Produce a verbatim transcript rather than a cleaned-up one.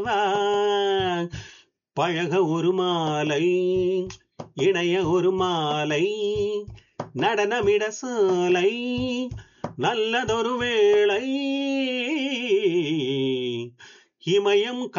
பழக ஒரு மாலை இணைய ஒரு மாலை நடனமிட சாலை நல்லதொரு வேளை இமயம்